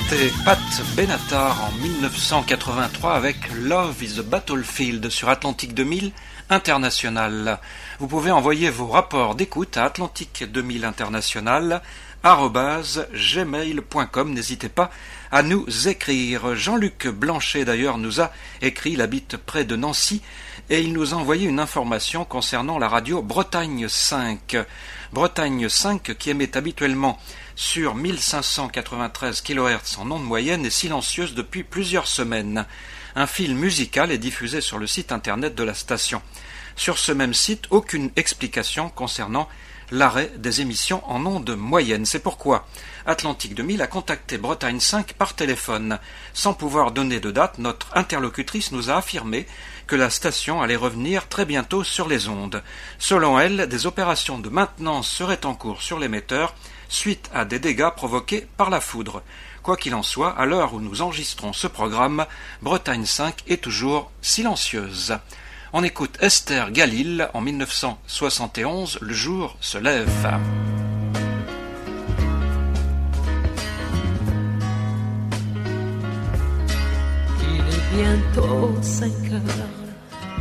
C'était Pat Benatar en 1983 avec Love is a Battlefield sur Atlantique 2000 International. Vous pouvez envoyer vos rapports d'écoute à Atlantique 2000 International @gmail.com. N'hésitez pas à nous écrire. Jean-Luc Blanchet d'ailleurs nous a écrit, il habite près de Nancy et il nous a envoyé une information concernant la radio Bretagne 5. Bretagne 5 qui émet habituellement sur 1593 kHz en onde moyenne et silencieuse depuis plusieurs semaines. Un fil musical est diffusé sur le site internet de la station. Sur ce même site, aucune explication concernant l'arrêt des émissions en ondes moyennes. C'est pourquoi Atlantique 2000 a contacté Bretagne 5 par téléphone. Sans pouvoir donner de date, notre interlocutrice nous a affirmé que la station allait revenir très bientôt sur les ondes. Selon elle, des opérations de maintenance seraient en cours sur l'émetteur suite à des dégâts provoqués par la foudre. Quoi qu'il en soit, à l'heure où nous enregistrons ce programme, Bretagne 5 est toujours silencieuse. On écoute Esther Galil en 1971, Le jour se lève. Il est bientôt 5 heures.